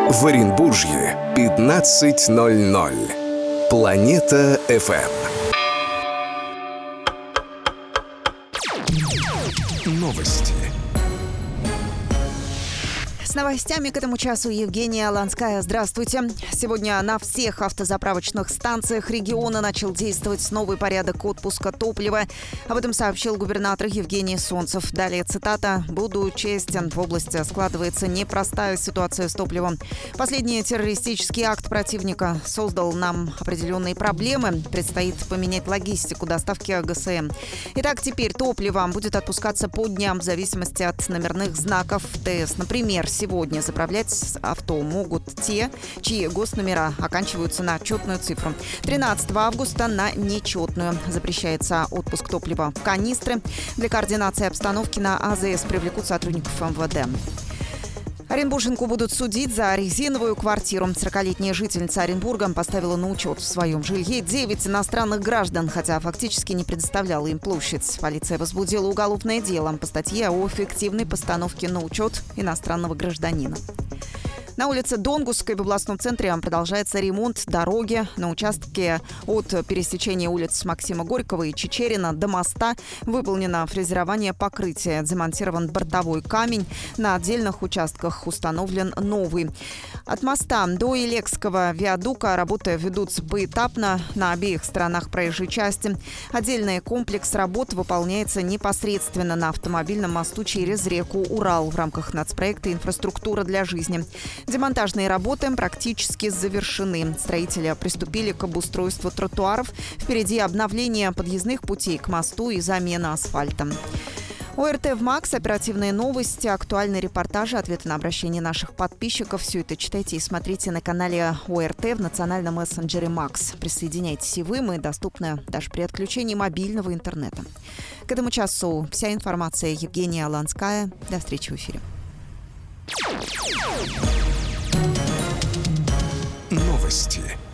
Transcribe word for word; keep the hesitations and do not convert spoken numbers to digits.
В Оренбуржье пятнадцать ноль ноль. Планета эф эм. Новости. С новостями к этому часу Евгения Ланская. Здравствуйте. Сегодня на всех автозаправочных станциях региона начал действовать новый порядок отпуска топлива. Об этом сообщил губернатор Евгений Солнцев. Далее цитата. «Буду честен. В области складывается непростая ситуация с топливом. Последний террористический акт противника создал нам определенные проблемы. Предстоит поменять логистику доставки ГСМ. Итак, теперь топливо будет отпускаться по дням в зависимости от номерных знаков ТС. Например, сегодня заправлять авто могут те, чьи госномера оканчиваются на четную цифру. тринадцатого августа на нечетную. Запрещается отпуск топлива в канистры. Для координации обстановки на АЗС привлекут сотрудников эм вэ дэ. Оренбурженку будут судить за резиновую квартиру. сорокалетняя жительница Оренбурга поставила на учет в своем жилье девять иностранных граждан, хотя фактически не предоставляла им площадь. Полиция возбудила уголовное дело по статье о фиктивной постановке на учет иностранного гражданина. На улице Донгусской в областном центре продолжается ремонт дороги. На участке от пересечения улиц Максима Горького и Чичерина до моста выполнено фрезерование покрытия. Демонтирован бортовой камень. На отдельных участках установлен новый. От моста до Илекского виадука работы ведутся поэтапно на обеих сторонах проезжей части. Отдельный комплекс работ выполняется непосредственно на автомобильном мосту через реку Урал в рамках нацпроекта «Инфраструктура для жизни». Демонтажные работы практически завершены. Строители приступили к обустройству тротуаров. Впереди обновление подъездных путей к мосту и замена асфальта. ОРТ в МАКС, оперативные новости, актуальные репортажи, ответы на обращения наших подписчиков. Все это читайте и смотрите на канале ОРТ в национальном мессенджере МАКС. Присоединяйтесь и вы, мы доступны даже при отключении мобильного интернета. К этому часу вся информация. Евгения Ланская. До встречи в эфире. Новости.